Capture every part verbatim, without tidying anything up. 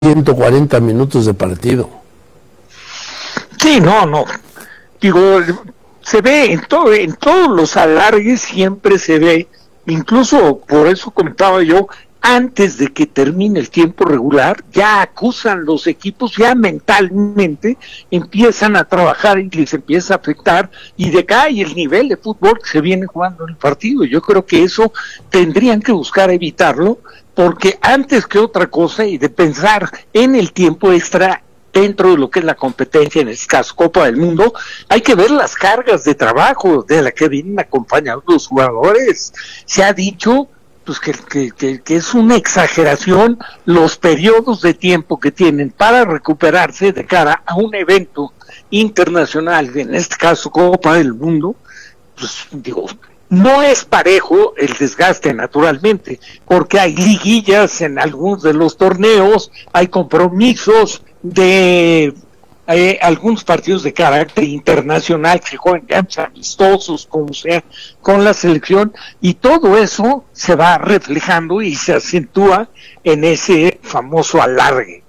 ciento cuarenta minutos de partido. Sí, no, no. Digo, se ve en todo, en todos los alargues siempre se ve, incluso por eso comentaba yo, antes de que termine el tiempo regular, ya acusan los equipos, ya mentalmente empiezan a trabajar y les empieza a afectar y decae el nivel de fútbol que se viene jugando en el partido. Yo creo que eso tendrían que buscar evitarlo, porque antes que otra cosa y de pensar en el tiempo extra dentro de lo que es la competencia, en este caso Copa del Mundo, hay que ver las cargas de trabajo de la que vienen acompañados los jugadores. Se ha dicho pues que, que, que, que es una exageración los periodos de tiempo que tienen para recuperarse de cara a un evento internacional, en este caso Copa del Mundo. Pues digo, no es parejo el desgaste naturalmente, porque hay liguillas en algunos de los torneos, hay compromisos de eh, algunos partidos de carácter internacional que juegan ya amistosos, como sea, con la selección, y todo eso se va reflejando y se acentúa en ese famoso alargue.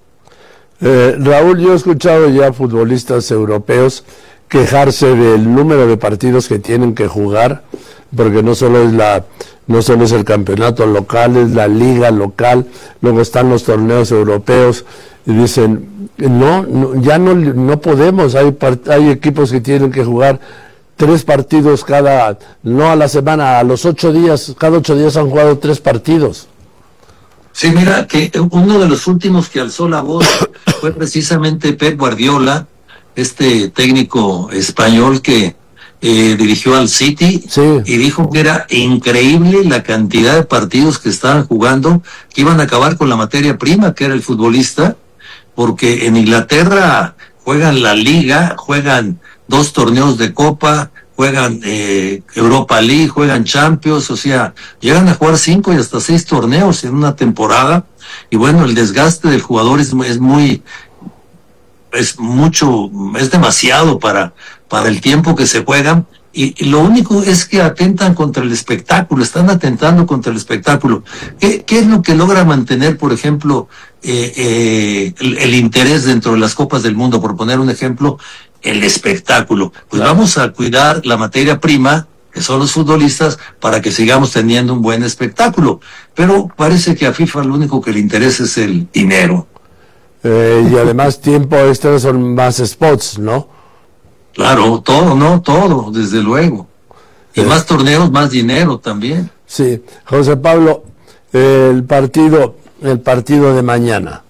Eh, Raúl, yo he escuchado ya futbolistas europeos quejarse del número de partidos que tienen que jugar, porque no solo es la no solo es el campeonato local, es la liga local, luego están los torneos europeos, y dicen, no, no ya no no podemos, hay hay equipos que tienen que jugar tres partidos cada, no a la semana, a los ocho días, cada ocho días han jugado tres partidos. Sí, mira, que uno de los últimos que alzó la voz fue precisamente Pep Guardiola, este técnico español que eh, dirigió al City, sí, y dijo que era increíble la cantidad de partidos que estaban jugando, que iban a acabar con la materia prima, que era el futbolista, porque en Inglaterra juegan la Liga, juegan dos torneos de Copa, juegan eh, Europa League, juegan Champions, o sea, llegan a jugar cinco y hasta seis torneos en una temporada, y bueno, el desgaste del jugador es, es muy... es mucho, es demasiado para, para el tiempo que se juegan, y, y lo único es que atentan contra el espectáculo, están atentando contra el espectáculo. ¿Qué, qué es lo que logra mantener, por ejemplo, eh, eh, el, el interés dentro de las Copas del Mundo? Por poner un ejemplo, el espectáculo. Pues claro, vamos a cuidar la materia prima, que son los futbolistas, para que sigamos teniendo un buen espectáculo. Pero parece que a FIFA lo único que le interesa es el dinero. Eh, y además tiempo extra son más spots, ¿no? Claro, todo, ¿no? Todo, desde luego. Y eh. más torneos, más dinero también. Sí, José Pablo, eh, el partido, el partido de mañana,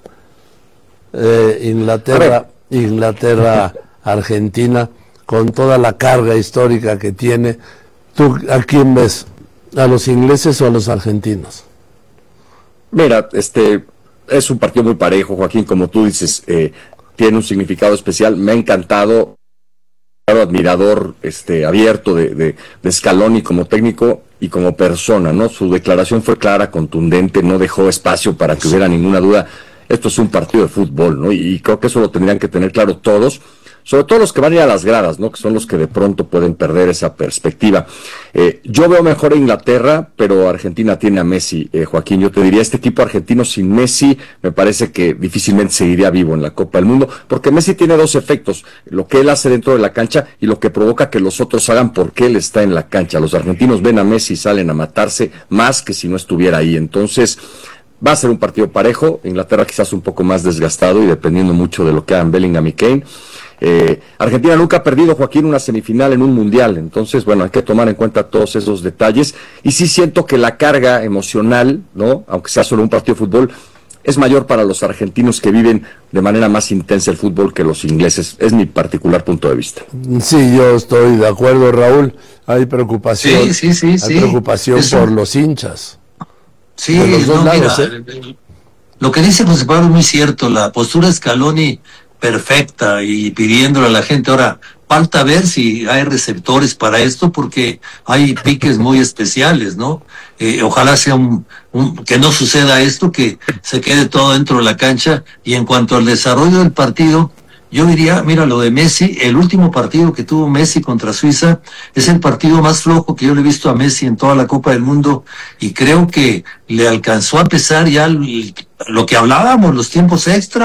eh, Inglaterra, Inglaterra, Argentina, con toda la carga histórica que tiene, ¿tú a quién ves? ¿A los ingleses o a los argentinos? Mira, este... es un partido muy parejo, Joaquín, como tú dices, eh, tiene un significado especial. Me ha encantado, claro, admirador este, abierto de, de, de Scaloni como técnico y como persona, ¿no? Su declaración fue clara, contundente, no dejó espacio para que hubiera ninguna duda. Esto es un partido de fútbol, ¿no? Y, y creo que eso lo tendrían que tener claro todos, sobre todo los que van a ir a las gradas, ¿no? Que son los que de pronto pueden perder esa perspectiva. Eh, yo veo mejor a Inglaterra, pero Argentina tiene a Messi, eh, Joaquín. Yo te diría, este equipo argentino sin Messi me parece que difícilmente seguiría vivo en la Copa del Mundo, porque Messi tiene dos efectos: lo que él hace dentro de la cancha y lo que provoca que los otros hagan porque él está en la cancha. Los argentinos ven a Messi y salen a matarse más que si no estuviera ahí. Entonces, va a ser un partido parejo. Inglaterra quizás un poco más desgastado y dependiendo mucho de lo que hagan Bellingham y Kane. Eh, Argentina nunca ha perdido, Joaquín, una semifinal en un mundial, entonces, bueno, hay que tomar en cuenta todos esos detalles, y sí siento que la carga emocional, ¿no?, aunque sea solo un partido de fútbol, es mayor para los argentinos, que viven de manera más intensa el fútbol, que los ingleses. Es mi particular punto de vista. Sí, yo estoy de acuerdo, Raúl. Hay preocupación, sí, sí, sí, hay sí. preocupación Eso. por los hinchas. Sí, de los dos no, lados, mira, ¿eh? Lo que dice José Pablo es muy cierto, la postura de Scaloni perfecta y pidiéndole a la gente. Ahora, falta ver si hay receptores para esto, porque hay piques muy especiales, ¿no? Eh, ojalá sea un, un, que no suceda esto, que se quede todo dentro de la cancha. Y en cuanto al desarrollo del partido, yo diría, mira, lo de Messi, el último partido que tuvo Messi contra Suiza es el partido más flojo que yo le he visto a Messi en toda la Copa del Mundo, y creo que le alcanzó a pesar ya el, lo que hablábamos, los tiempos extra.